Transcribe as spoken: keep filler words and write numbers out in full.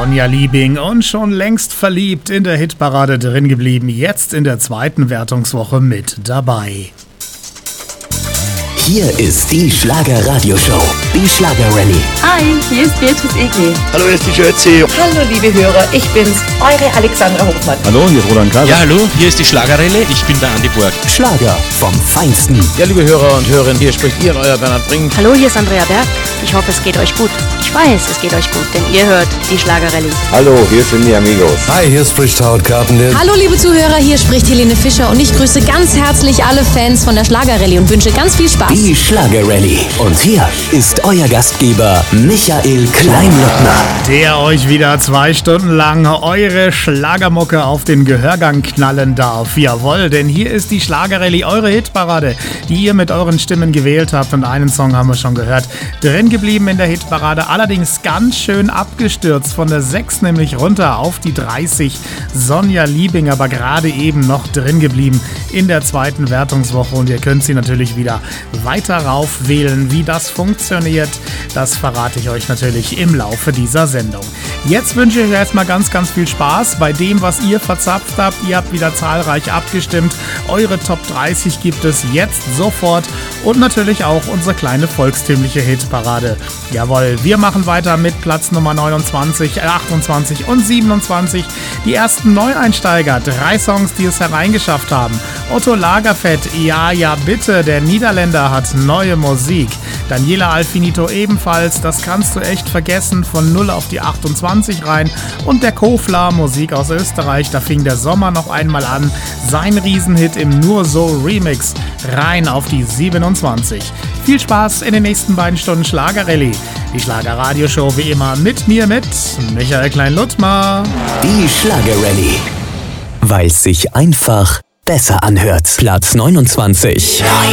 Sonja Liebing und schon längst verliebt in der Hitparade drin geblieben, jetzt in der zweiten Wertungswoche mit dabei. Hier ist die Schlager-Radio-Show, die Schlager-Rallye. Hi, hier ist Beatrice Egli. Hallo, hier ist die Schötzi. Hallo, liebe Hörer, ich bin's, eure Alexandra Hofmann. Hallo, hier ist Roland Kaiser. Ja, hallo, hier ist die Schlager-Rallye. Ich bin der Andi Borg. Schlager vom Feinsten. Ja, liebe Hörer und Hörerinnen, hier spricht Ihr euer Bernhard Brink. Hallo, hier ist Andrea Berg. Ich hoffe, es geht euch gut. Ich weiß, es geht euch gut, denn ihr hört die Schlager-Rallye. Hallo, hier sind die Amigos. Hi, hier spricht Howard Carpendale. Hallo, liebe Zuhörer, hier spricht Helene Fischer und ich grüße ganz herzlich alle Fans von der Schlager-Rallye und wünsche ganz viel Spaß. Die Schlager-Rallye. Und hier ist euer Gastgeber Michael Kleinlottner, der euch wieder zwei Stunden lang eure Schlagermucke auf den Gehörgang knallen darf. Jawohl, denn hier ist die Schlager-Rallye, eure Hitparade, die ihr mit euren Stimmen gewählt habt. Und einen Song haben wir schon gehört, drin geblieben in der Hitparade, allerdings ganz schön abgestürzt, von der sechs nämlich runter auf die dreißig. Sonja Liebing, aber gerade eben noch drin geblieben in der zweiten Wertungswoche. Und ihr könnt sie natürlich wieder weiter rauf wählen. Wie das funktioniert, das verrate ich euch natürlich im Laufe dieser Sendung. Jetzt wünsche ich euch erstmal ganz, ganz viel Spaß bei dem, was ihr verzapft habt. Ihr habt wieder zahlreich abgestimmt. Eure Top dreißig gibt es jetzt sofort und natürlich auch unsere kleine volkstümliche Hitparade. Jawohl, wir machen weiter mit Platz Nummer neunundzwanzig, achtundzwanzig und siebenundzwanzig. Die ersten Neueinsteiger, drei Songs, die es hereingeschafft haben. Otto Lagerfeld, Ja, ja, bitte, der Niederländer hat neue Musik. Daniela Alfinito ebenfalls, das kannst du echt vergessen, von null auf die achtundzwanzig rein. Und der Kofler, Musik aus Österreich, da fing der Sommer noch einmal an. Sein Riesenhit im Nur so Remix, rein auf die siebenundzwanzig. Viel Spaß in den nächsten beiden Stunden Schlager-Rallye. Die Schlager-Radio-Show wie immer mit mir, mit Michael Klein-Luttmer. Die Schlager-Rallye, weil es sich einfach besser anhört. Platz neunundzwanzig.